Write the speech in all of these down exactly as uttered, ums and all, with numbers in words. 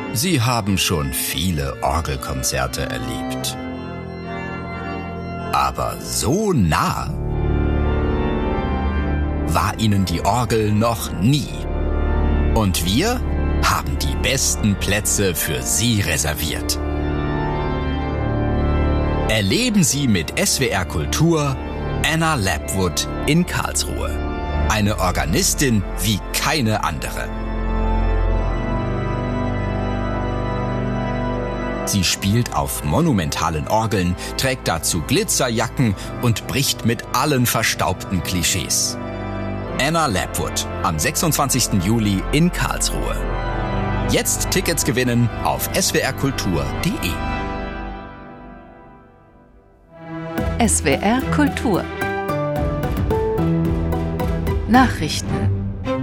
Sie haben schon viele Orgelkonzerte erlebt. Aber so nah war Ihnen die Orgel noch nie. Und wir haben die besten Plätze für Sie reserviert. Erleben Sie mit S W R Kultur Anna Lapwood in Karlsruhe. Eine Organistin wie keine andere. Sie spielt auf monumentalen Orgeln, trägt dazu Glitzerjacken und bricht mit allen verstaubten Klischees. Anna Lapwood am sechsundzwanzigsten Juli in Karlsruhe. Jetzt Tickets gewinnen auf s w r kultur punkt d e. S W R Kultur Nachrichten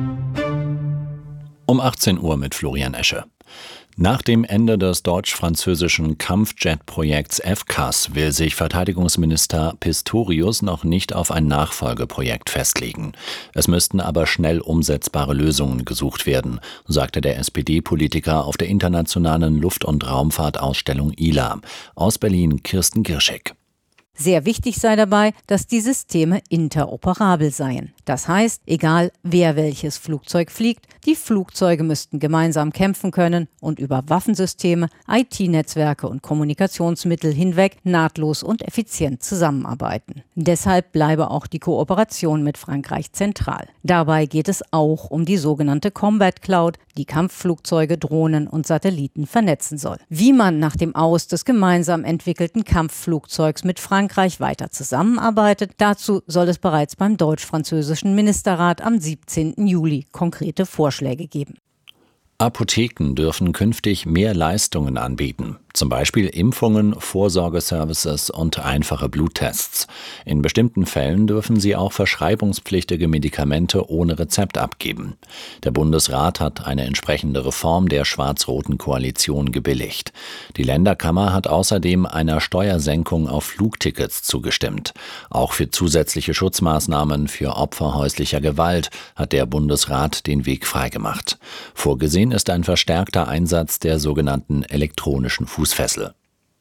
um achtzehn Uhr mit Florian Esche. Nach dem Ende des deutsch-französischen Kampfjet-Projekts F C A S will sich Verteidigungsminister Pistorius noch nicht auf ein Nachfolgeprojekt festlegen. Es müssten aber schnell umsetzbare Lösungen gesucht werden, sagte der S P D-Politiker auf der internationalen Luft- und Raumfahrtausstellung I L A. Aus Berlin Kirsten Girschek. Sehr wichtig sei dabei, dass die Systeme interoperabel seien. Das heißt, egal wer welches Flugzeug fliegt, die Flugzeuge müssten gemeinsam kämpfen können und über Waffensysteme, I T-Netzwerke und Kommunikationsmittel hinweg nahtlos und effizient zusammenarbeiten. Deshalb bleibe auch die Kooperation mit Frankreich zentral. Dabei geht es auch um die sogenannte Combat Cloud, die Kampfflugzeuge, Drohnen und Satelliten vernetzen soll. Wie man nach dem Aus des gemeinsam entwickelten Kampfflugzeugs mit Frankreich weiter zusammenarbeitet, dazu soll es bereits beim deutsch-französischen Ministerrat am siebzehnten Juli konkrete Vorschläge geben. Apotheken dürfen künftig mehr Leistungen anbieten, zum Beispiel Impfungen, Vorsorgeservices und einfache Bluttests. In bestimmten Fällen dürfen sie auch verschreibungspflichtige Medikamente ohne Rezept abgeben. Der Bundesrat hat eine entsprechende Reform der schwarz-roten Koalition gebilligt. Die Länderkammer hat außerdem einer Steuersenkung auf Flugtickets zugestimmt. Auch für zusätzliche Schutzmaßnahmen für Opfer häuslicher Gewalt hat der Bundesrat den Weg freigemacht. Vorgesehen ist ein verstärkter Einsatz der sogenannten elektronischen Fußfessel.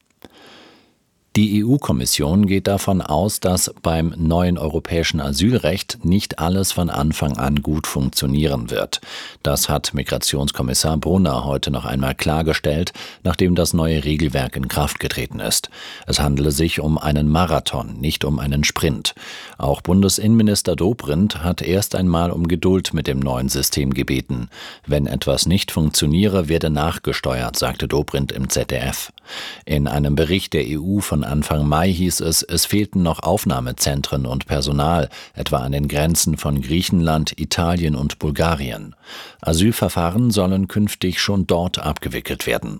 Die E U-Kommission geht davon aus, dass beim neuen europäischen Asylrecht nicht alles von Anfang an gut funktionieren wird. Das hat Migrationskommissar Brunner heute noch einmal klargestellt, nachdem das neue Regelwerk in Kraft getreten ist. Es handele sich um einen Marathon, nicht um einen Sprint. Auch Bundesinnenminister Dobrindt hat erst einmal um Geduld mit dem neuen System gebeten. Wenn etwas nicht funktioniere, werde nachgesteuert, sagte Dobrindt im Z D F. In einem Bericht der E U von Anfang Mai hieß es, es fehlten noch Aufnahmezentren und Personal, etwa an den Grenzen von Griechenland, Italien und Bulgarien. Asylverfahren sollen künftig schon dort abgewickelt werden.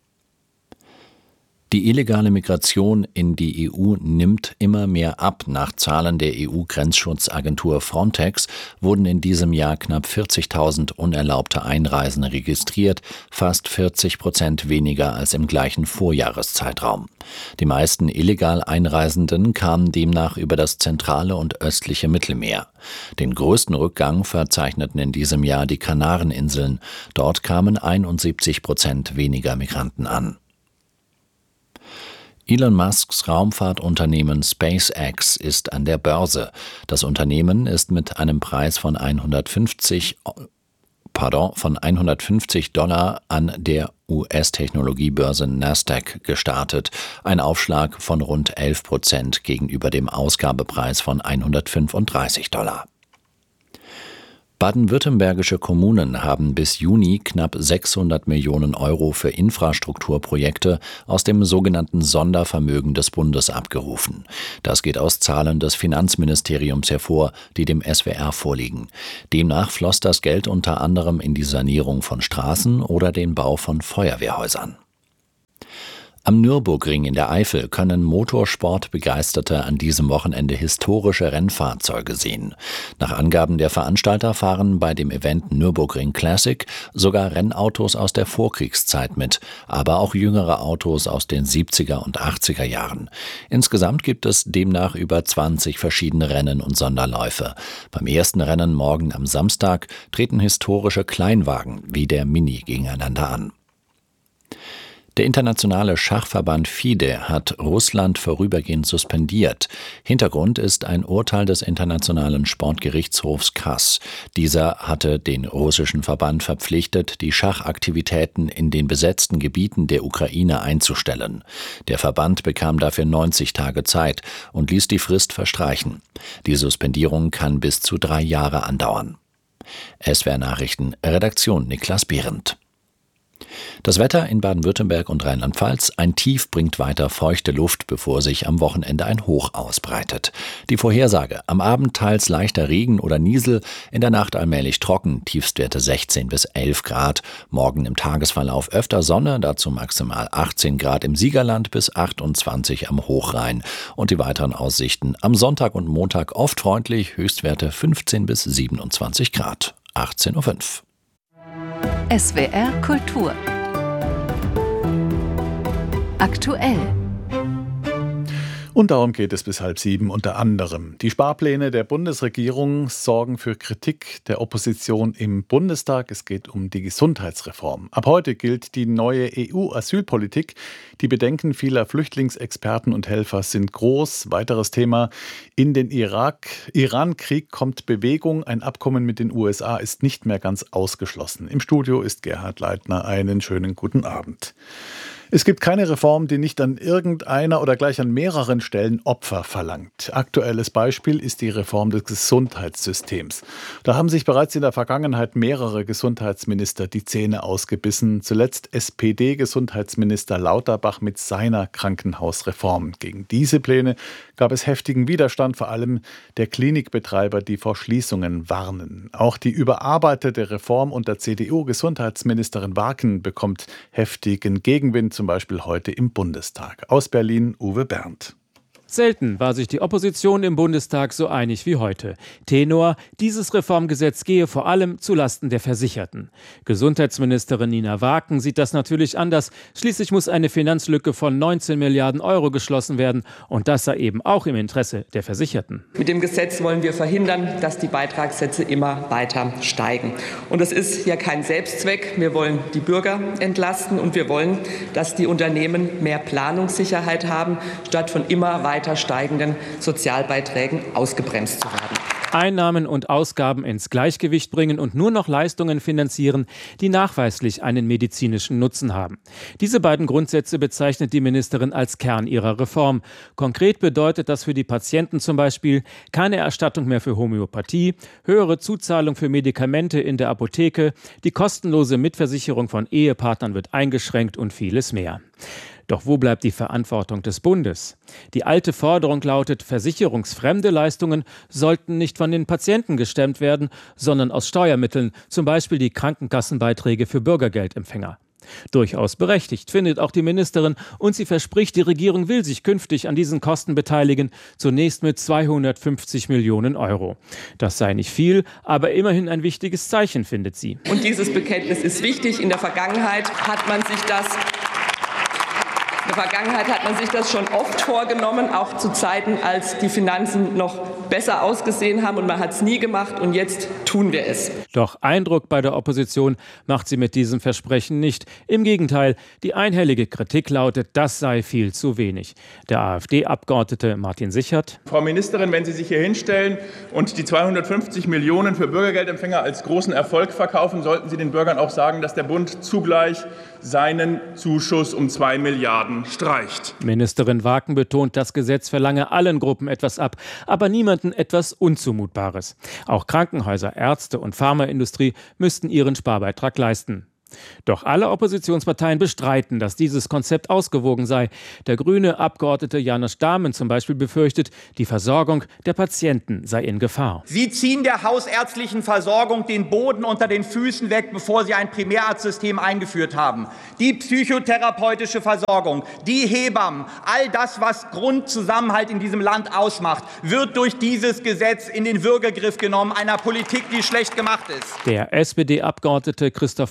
Die illegale Migration in die E U nimmt immer mehr ab. Nach Zahlen der E U-Grenzschutzagentur Frontex wurden in diesem Jahr knapp vierzigtausend unerlaubte Einreisen registriert, fast vierzig Prozent weniger als im gleichen Vorjahreszeitraum. Die meisten illegal Einreisenden kamen demnach über das zentrale und östliche Mittelmeer. Den größten Rückgang verzeichneten in diesem Jahr die Kanareninseln. Dort kamen einundsiebzig Prozent weniger Migranten an. Elon Musks Raumfahrtunternehmen SpaceX ist an der Börse. Das Unternehmen ist mit einem Preis von hundertfünfzig, pardon, von hundertfünfzig Dollar an der U S-Technologiebörse Nasdaq gestartet. Ein Aufschlag von rund elf Prozent gegenüber dem Ausgabepreis von hundertfünfunddreißig Dollar. Baden-württembergische Kommunen haben bis Juni knapp sechshundert Millionen Euro für Infrastrukturprojekte aus dem sogenannten Sondervermögen des Bundes abgerufen. Das geht aus Zahlen des Finanzministeriums hervor, die dem S W R vorliegen. Demnach floss das Geld unter anderem in die Sanierung von Straßen oder den Bau von Feuerwehrhäusern. Am Nürburgring in der Eifel können Motorsportbegeisterte an diesem Wochenende historische Rennfahrzeuge sehen. Nach Angaben der Veranstalter fahren bei dem Event Nürburgring Classic sogar Rennautos aus der Vorkriegszeit mit, aber auch jüngere Autos aus den siebziger und achtziger Jahren. Insgesamt gibt es demnach über zwanzig verschiedene Rennen und Sonderläufe. Beim ersten Rennen morgen am Samstag treten historische Kleinwagen wie der Mini gegeneinander an. Der internationale Schachverband FIDE hat Russland vorübergehend suspendiert. Hintergrund ist ein Urteil des Internationalen Sportgerichtshofs K A S. Dieser hatte den russischen Verband verpflichtet, die Schachaktivitäten in den besetzten Gebieten der Ukraine einzustellen. Der Verband bekam dafür neunzig Tage Zeit und ließ die Frist verstreichen. Die Suspendierung kann bis zu drei Jahre andauern. S W R Nachrichten, Redaktion Niklas Behrendt. Das Wetter in Baden-Württemberg und Rheinland-Pfalz: Ein Tief bringt weiter feuchte Luft, bevor sich am Wochenende ein Hoch ausbreitet. Die Vorhersage: Am Abend teils leichter Regen oder Niesel, in der Nacht allmählich trocken, Tiefstwerte sechzehn bis elf Grad. Morgen im Tagesverlauf öfter Sonne, dazu maximal achtzehn Grad im Siegerland bis achtundzwanzig am Hochrhein. Und die weiteren Aussichten: Am Sonntag und Montag oft freundlich, Höchstwerte fünfzehn bis siebenundzwanzig Grad. achtzehn Uhr fünf. S W R Kultur. Aktuell. Und darum geht es bis halb sieben unter anderem. Die Sparpläne der Bundesregierung sorgen für Kritik der Opposition im Bundestag. Es geht um die Gesundheitsreform. Ab heute gilt die neue E U-Asylpolitik. Die Bedenken vieler Flüchtlingsexperten und Helfer sind groß. Weiteres Thema: In den Irak-Iran-Krieg kommt Bewegung. Ein Abkommen mit den U S A ist nicht mehr ganz ausgeschlossen. Im Studio ist Gerhard Leitner. Einen schönen guten Abend. Es gibt keine Reform, die nicht an irgendeiner oder gleich an mehreren Stellen Opfer verlangt. Aktuelles Beispiel ist die Reform des Gesundheitssystems. Da haben sich bereits in der Vergangenheit mehrere Gesundheitsminister die Zähne ausgebissen. Zuletzt S P D-Gesundheitsminister Lauterbach mit seiner Krankenhausreform. Gegen diese Pläne gab es heftigen Widerstand, vor allem der Klinikbetreiber, die vor Schließungen warnen. Auch die überarbeitete Reform unter C D U-Gesundheitsministerin Warken bekommt heftigen Gegenwind, zum Beispiel heute im Bundestag. Aus Berlin Uwe Berndt. Selten war sich die Opposition im Bundestag so einig wie heute. Tenor: Dieses Reformgesetz gehe vor allem zulasten der Versicherten. Gesundheitsministerin Nina Warken sieht das natürlich anders. Schließlich muss eine Finanzlücke von neunzehn Milliarden Euro geschlossen werden. Und das sei eben auch im Interesse der Versicherten. Mit dem Gesetz wollen wir verhindern, dass die Beitragssätze immer weiter steigen. Und es ist ja kein Selbstzweck. Wir wollen die Bürger entlasten und wir wollen, dass die Unternehmen mehr Planungssicherheit haben, statt von immer weiter weiter steigenden Sozialbeiträgen ausgebremst zu werden. Einnahmen und Ausgaben ins Gleichgewicht bringen und nur noch Leistungen finanzieren, die nachweislich einen medizinischen Nutzen haben. Diese beiden Grundsätze bezeichnet die Ministerin als Kern ihrer Reform. Konkret bedeutet das für die Patienten zum Beispiel keine Erstattung mehr für Homöopathie, höhere Zuzahlung für Medikamente in der Apotheke, die kostenlose Mitversicherung von Ehepartnern wird eingeschränkt und vieles mehr. Doch wo bleibt die Verantwortung des Bundes? Die alte Forderung lautet, versicherungsfremde Leistungen sollten nicht von den Patienten gestemmt werden, sondern aus Steuermitteln, zum Beispiel die Krankenkassenbeiträge für Bürgergeldempfänger. Durchaus berechtigt, findet auch die Ministerin, und sie verspricht, die Regierung will sich künftig an diesen Kosten beteiligen, zunächst mit zweihundertfünfzig Millionen Euro. Das sei nicht viel, aber immerhin ein wichtiges Zeichen, findet sie. Und dieses Bekenntnis ist wichtig. In der Vergangenheit hat man sich das In der Vergangenheit hat man sich das schon oft vorgenommen, auch zu Zeiten, als die Finanzen noch besser ausgesehen haben, und man hat es nie gemacht, und jetzt tun wir es. Doch Eindruck bei der Opposition macht sie mit diesem Versprechen nicht. Im Gegenteil, die einhellige Kritik lautet, das sei viel zu wenig. Der AfD-Abgeordnete Martin Sichert: Frau Ministerin, wenn Sie sich hier hinstellen und die zweihundertfünfzig Millionen für Bürgergeldempfänger als großen Erfolg verkaufen, sollten Sie den Bürgern auch sagen, dass der Bund zugleich seinen Zuschuss um zwei Milliarden streicht. Ministerin Warken betont, das Gesetz verlange allen Gruppen etwas ab, aber niemanden etwas Unzumutbares. Auch Krankenhäuser, Ärzte und Pharmaindustrie müssten ihren Sparbeitrag leisten. Doch alle Oppositionsparteien bestreiten, dass dieses Konzept ausgewogen sei. Der grüne Abgeordnete Janusz Dahmen zum Beispiel befürchtet, die Versorgung der Patienten sei in Gefahr. Sie ziehen der hausärztlichen Versorgung den Boden unter den Füßen weg, bevor Sie ein Primärarztsystem eingeführt haben. Die psychotherapeutische Versorgung, die Hebammen, all das, was Grundzusammenhalt in diesem Land ausmacht, wird durch dieses Gesetz in den Würgegriff genommen, einer Politik, die schlecht gemacht ist. Der S P D-Abgeordnete Christoph Pantat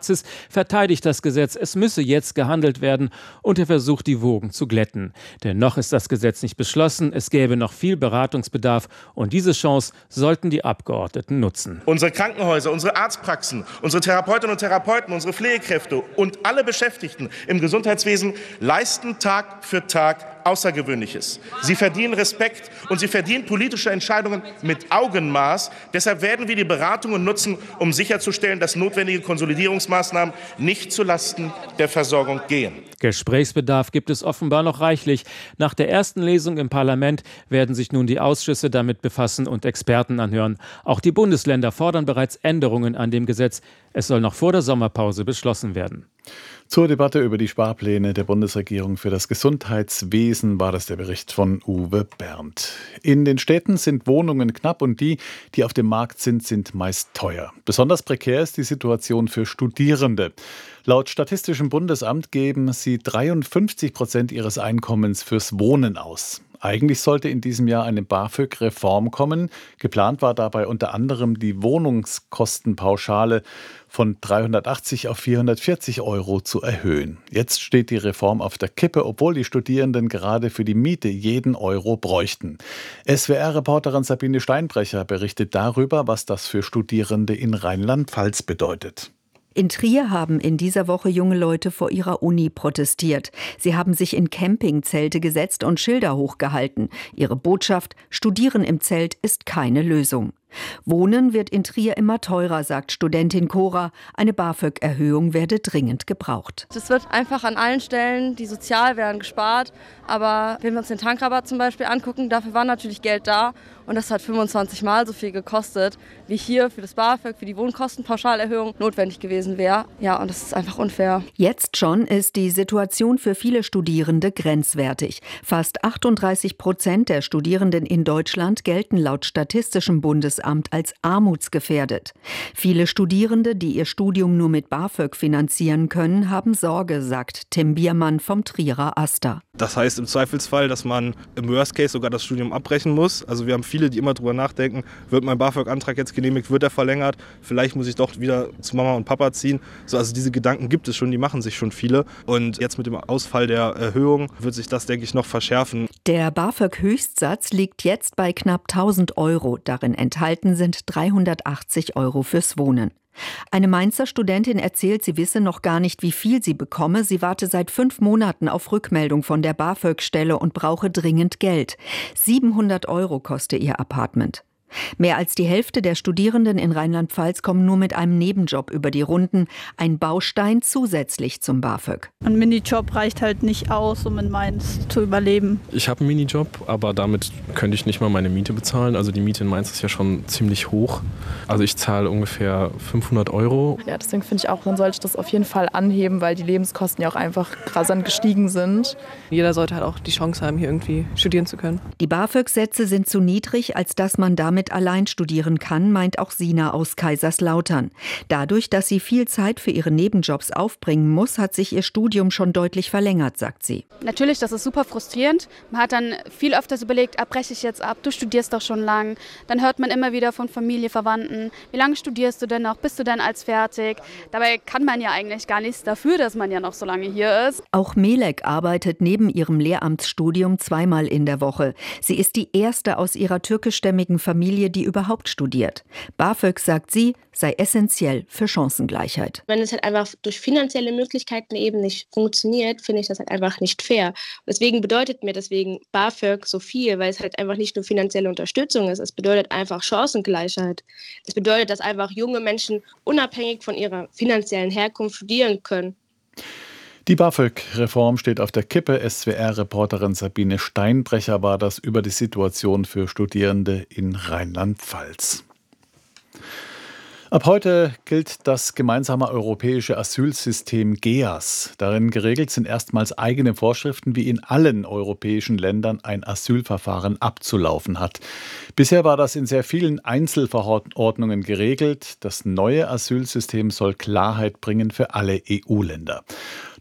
Praxis verteidigt das Gesetz, es müsse jetzt gehandelt werden und er versucht, die Wogen zu glätten. Denn noch ist das Gesetz nicht beschlossen, es gäbe noch viel Beratungsbedarf und diese Chance sollten die Abgeordneten nutzen. Unsere Krankenhäuser, unsere Arztpraxen, unsere Therapeutinnen und Therapeuten, unsere Pflegekräfte und alle Beschäftigten im Gesundheitswesen leisten Tag für Tag Außergewöhnliches. Sie verdienen Respekt und sie verdienen politische Entscheidungen mit Augenmaß. Deshalb werden wir die Beratungen nutzen, um sicherzustellen, dass notwendige Konsolidierungsmaßnahmen nicht zulasten der Versorgung gehen. Gesprächsbedarf gibt es offenbar noch reichlich. Nach der ersten Lesung im Parlament werden sich nun die Ausschüsse damit befassen und Experten anhören. Auch die Bundesländer fordern bereits Änderungen an dem Gesetz. Es soll noch vor der Sommerpause beschlossen werden. Zur Debatte über die Sparpläne der Bundesregierung für das Gesundheitswesen war das der Bericht von Uwe Berndt. In den Städten sind Wohnungen knapp und die, die auf dem Markt sind, sind meist teuer. Besonders prekär ist die Situation für Studierende. Laut Statistischem Bundesamt geben sie dreiundfünfzig Prozent ihres Einkommens fürs Wohnen aus. Eigentlich sollte in diesem Jahr eine BAföG-Reform kommen. Geplant war dabei unter anderem die Wohnungskostenpauschale von dreihundertachtzig auf vierhundertvierzig Euro zu erhöhen. Jetzt steht die Reform auf der Kippe, obwohl die Studierenden gerade für die Miete jeden Euro bräuchten. S W R-Reporterin Sabine Steinbrecher berichtet darüber, was das für Studierende in Rheinland-Pfalz bedeutet. In Trier haben in dieser Woche junge Leute vor ihrer Uni protestiert. Sie haben sich in Campingzelte gesetzt und Schilder hochgehalten. Ihre Botschaft: Studieren im Zelt ist keine Lösung. Wohnen wird in Trier immer teurer, sagt Studentin Cora. Eine BAföG-Erhöhung werde dringend gebraucht. Es wird einfach an allen Stellen, die sozial werden, gespart. Aber wenn wir uns den Tankrabatt zum Beispiel angucken, dafür war natürlich Geld da. Und das hat fünfundzwanzig Mal so viel gekostet, wie hier für das BAföG, für die Wohnkostenpauschalerhöhung notwendig gewesen wäre. Ja, und das ist einfach unfair. Jetzt schon ist die Situation für viele Studierende grenzwertig. Fast achtunddreißig Prozent der Studierenden in Deutschland gelten laut Statistischem Bundesamt als armutsgefährdet. Viele Studierende, die ihr Studium nur mit BAföG finanzieren können, haben Sorge, sagt Tim Biermann vom Trierer AStA. Das heißt im Zweifelsfall, dass man im Worst Case sogar das Studium abbrechen muss. Also wir haben viele, die immer drüber nachdenken, wird mein BAföG-Antrag jetzt genehmigt, wird er verlängert, vielleicht muss ich doch wieder zu Mama und Papa ziehen. So, also diese Gedanken gibt es schon, die machen sich schon viele. Und jetzt mit dem Ausfall der Erhöhung wird sich das, denke ich, noch verschärfen. Der BAföG-Höchstsatz liegt jetzt bei knapp tausend Euro. Darin enthalten sind dreihundertachtzig Euro fürs Wohnen. Eine Mainzer Studentin erzählt, sie wisse noch gar nicht, wie viel sie bekomme. Sie warte seit fünf Monaten auf Rückmeldung von der BAföG-Stelle und brauche dringend Geld. siebenhundert Euro koste ihr Apartment. Mehr als die Hälfte der Studierenden in Rheinland-Pfalz kommen nur mit einem Nebenjob über die Runden. Ein Baustein zusätzlich zum BAföG. Ein Minijob reicht halt nicht aus, um in Mainz zu überleben. Ich habe einen Minijob, aber damit könnte ich nicht mal meine Miete bezahlen. Also die Miete in Mainz ist ja schon ziemlich hoch. Also ich zahle ungefähr fünfhundert Euro. Ja, deswegen finde ich auch, man sollte das auf jeden Fall anheben, weil die Lebenskosten ja auch einfach rasant gestiegen sind. Jeder sollte halt auch die Chance haben, hier irgendwie studieren zu können. Die BAföG-Sätze sind zu niedrig, als dass man damit allein studieren kann, meint auch Sina aus Kaiserslautern. Dadurch, dass sie viel Zeit für ihre Nebenjobs aufbringen muss, hat sich ihr Studium schon deutlich verlängert, sagt sie. Natürlich, das ist super frustrierend. Man hat dann viel öfters überlegt, abbreche ich jetzt ab, du studierst doch schon lang. Dann hört man immer wieder von Familie, Verwandten, wie lange studierst du denn noch, bist du denn als fertig? Dabei kann man ja eigentlich gar nichts dafür, dass man ja noch so lange hier ist. Auch Melek arbeitet neben ihrem Lehramtsstudium zweimal in der Woche. Sie ist die erste aus ihrer türkischstämmigen Familie, die überhaupt studiert. BAföG, sagt sie, sei essentiell für Chancengleichheit. Wenn es halt einfach durch finanzielle Möglichkeiten eben nicht funktioniert, finde ich das halt einfach nicht fair. Deswegen bedeutet mir deswegen BAföG so viel, weil es halt einfach nicht nur finanzielle Unterstützung ist, es bedeutet einfach Chancengleichheit. Es bedeutet, dass einfach junge Menschen unabhängig von ihrer finanziellen Herkunft studieren können. Die BAföG-Reform steht auf der Kippe. S W R-Reporterin Sabine Steinbrecher war das über die Situation für Studierende in Rheinland-Pfalz. Ab heute gilt das gemeinsame europäische Asylsystem G E A S. Darin geregelt sind erstmals eigene Vorschriften, wie in allen europäischen Ländern ein Asylverfahren abzulaufen hat. Bisher war das in sehr vielen Einzelverordnungen geregelt. Das neue Asylsystem soll Klarheit bringen für alle E U-Länder.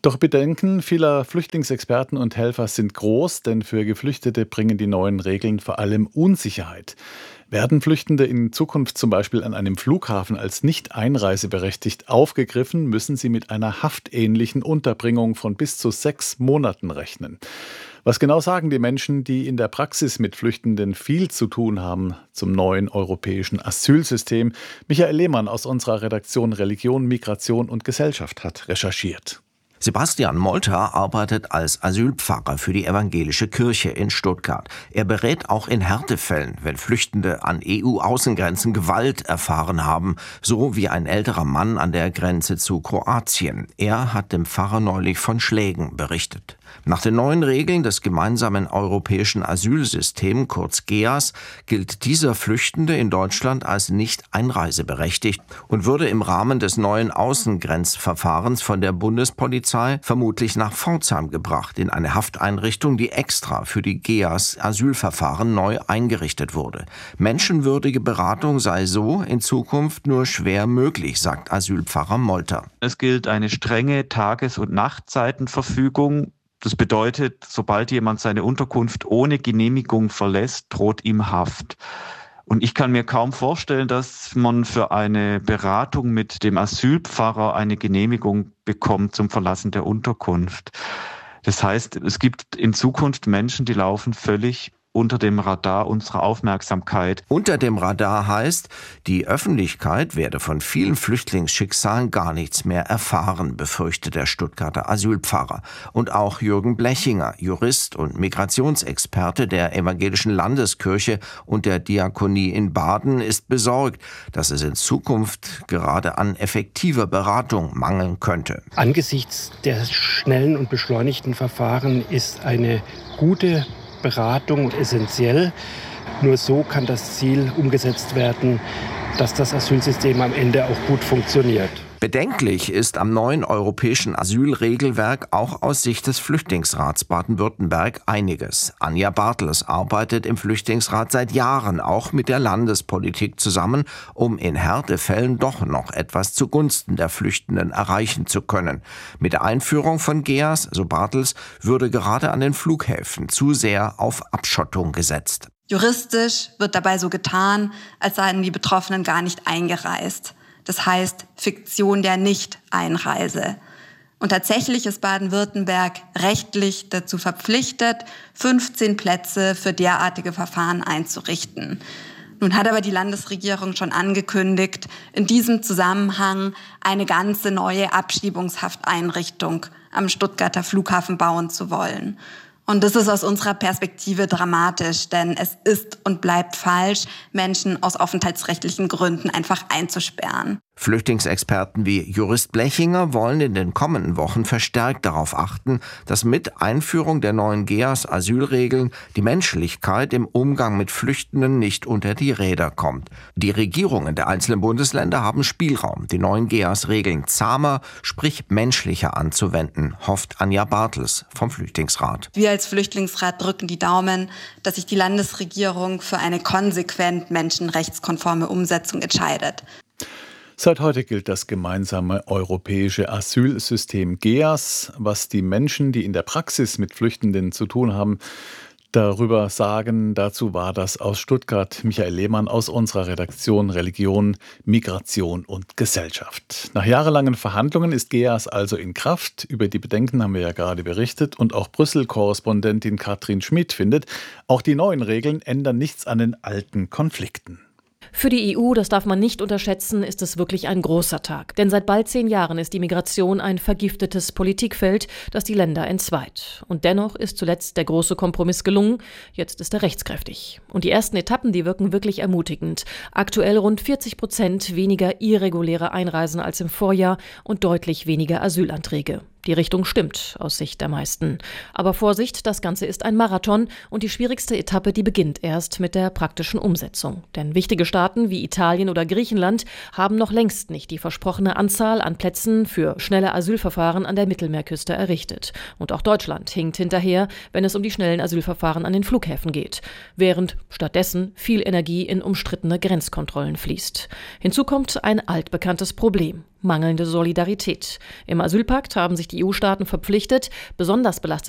Doch Bedenken vieler Flüchtlingsexperten und Helfer sind groß, denn für Geflüchtete bringen die neuen Regeln vor allem Unsicherheit. Werden Flüchtende in Zukunft zum Beispiel an einem Flughafen als nicht einreiseberechtigt aufgegriffen, müssen sie mit einer haftähnlichen Unterbringung von bis zu sechs Monaten rechnen. Was genau sagen die Menschen, die in der Praxis mit Flüchtenden viel zu tun haben, zum neuen europäischen Asylsystem? Michael Lehmann aus unserer Redaktion Religion, Migration und Gesellschaft hat recherchiert. Sebastian Molter arbeitet als Asylpfarrer für die evangelische Kirche in Stuttgart. Er berät auch in Härtefällen, wenn Flüchtende an E U-Außengrenzen Gewalt erfahren haben, so wie ein älterer Mann an der Grenze zu Kroatien. Er hat dem Pfarrer neulich von Schlägen berichtet. Nach den neuen Regeln des gemeinsamen europäischen Asylsystems, kurz G E A S, gilt dieser Flüchtende in Deutschland als nicht einreiseberechtigt und würde im Rahmen des neuen Außengrenzverfahrens von der Bundespolizei vermutlich nach Pforzheim gebracht, in eine Hafteinrichtung, die extra für die G E A S-Asylverfahren neu eingerichtet wurde. Menschenwürdige Beratung sei so in Zukunft nur schwer möglich, sagt Asylpfarrer Molter. Es gilt eine strenge Tages- und Nachtzeitenverfügung. Das bedeutet, sobald jemand seine Unterkunft ohne Genehmigung verlässt, droht ihm Haft. Und ich kann mir kaum vorstellen, dass man für eine Beratung mit dem Asylpfarrer eine Genehmigung bekommt zum Verlassen der Unterkunft. Das heißt, es gibt in Zukunft Menschen, die laufen völlig unter dem Radar unserer Aufmerksamkeit. Unter dem Radar heißt, die Öffentlichkeit werde von vielen Flüchtlingsschicksalen gar nichts mehr erfahren, befürchtet der Stuttgarter Asylpfarrer. Und auch Jürgen Blechinger, Jurist und Migrationsexperte der Evangelischen Landeskirche und der Diakonie in Baden, ist besorgt, dass es in Zukunft gerade an effektiver Beratung mangeln könnte. Angesichts der schnellen und beschleunigten Verfahren ist eine gute Beratung essentiell. Nur so kann das Ziel umgesetzt werden, dass das Asylsystem am Ende auch gut funktioniert. Bedenklich ist am neuen europäischen Asylregelwerk auch aus Sicht des Flüchtlingsrats Baden-Württemberg einiges. Anja Bartels arbeitet im Flüchtlingsrat seit Jahren auch mit der Landespolitik zusammen, um in Härtefällen doch noch etwas zugunsten der Flüchtenden erreichen zu können. Mit der Einführung von G E A S, so Bartels, würde gerade an den Flughäfen zu sehr auf Abschottung gesetzt. Juristisch wird dabei so getan, als seien die Betroffenen gar nicht eingereist. Das heißt Fiktion der Nicht-Einreise. Und tatsächlich ist Baden-Württemberg rechtlich dazu verpflichtet, fünfzehn Plätze für derartige Verfahren einzurichten. Nun hat aber die Landesregierung schon angekündigt, in diesem Zusammenhang eine ganze neue Abschiebungshafteinrichtung am Stuttgarter Flughafen bauen zu wollen. Und das ist aus unserer Perspektive dramatisch, denn es ist und bleibt falsch, Menschen aus aufenthaltsrechtlichen Gründen einfach einzusperren. Flüchtlingsexperten wie Jurist Blechinger wollen in den kommenden Wochen verstärkt darauf achten, dass mit Einführung der neuen G E A S-Asylregeln die Menschlichkeit im Umgang mit Flüchtenden nicht unter die Räder kommt. Die Regierungen der einzelnen Bundesländer haben Spielraum, die neuen G E A S-Regeln zahmer, sprich menschlicher anzuwenden, hofft Anja Bartels vom Flüchtlingsrat. Wir als Flüchtlingsrat drücken die Daumen, dass sich die Landesregierung für eine konsequent menschenrechtskonforme Umsetzung entscheidet. Seit heute gilt das gemeinsame europäische Asylsystem G E A S. Was die Menschen, die in der Praxis mit Flüchtenden zu tun haben, darüber sagen, dazu war das aus Stuttgart Michael Lehmann aus unserer Redaktion Religion, Migration und Gesellschaft. Nach jahrelangen Verhandlungen ist G E A S also in Kraft. Über die Bedenken haben wir ja gerade berichtet. Und auch Brüssel-Korrespondentin Katrin Schmid findet, auch die neuen Regeln ändern nichts an den alten Konflikten. Für die E U, das darf man nicht unterschätzen, ist es wirklich ein großer Tag. Denn seit bald zehn Jahren ist die Migration ein vergiftetes Politikfeld, das die Länder entzweit. Und dennoch ist zuletzt der große Kompromiss gelungen. Jetzt ist er rechtskräftig. Und die ersten Etappen, die wirken wirklich ermutigend. Aktuell rund vierzig Prozent weniger irreguläre Einreisen als im Vorjahr und deutlich weniger Asylanträge. Die Richtung stimmt aus Sicht der meisten. Aber Vorsicht, das Ganze ist ein Marathon und die schwierigste Etappe, die beginnt erst mit der praktischen Umsetzung. Denn wichtige Staaten wie Italien oder Griechenland haben noch längst nicht die versprochene Anzahl an Plätzen für schnelle Asylverfahren an der Mittelmeerküste errichtet. Und auch Deutschland hinkt hinterher, wenn es um die schnellen Asylverfahren an den Flughäfen geht, während stattdessen viel Energie in umstrittene Grenzkontrollen fließt. Hinzu kommt ein altbekanntes Problem: mangelnde Solidarität. Im Asylpakt haben sich die E U-Staaten verpflichtet, besonders belastete